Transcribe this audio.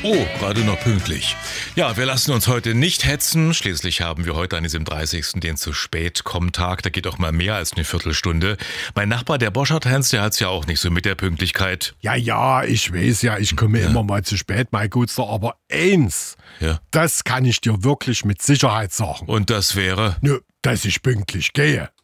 Oh, gerade noch pünktlich. Ja, wir lassen uns heute nicht hetzen. Schließlich haben wir heute an diesem 30. den Zu-Spät-Komm-Tag. Da geht auch mal mehr als eine Viertelstunde. Mein Nachbar, der Boschert-Hans, der hat's ja auch nicht so mit der Pünktlichkeit. Ja, ich weiß ja, ich komme immer mal zu spät, mein Gutster. Aber eins, das kann ich dir wirklich mit Sicherheit sagen. Und das wäre? Nö, dass ich pünktlich gehe.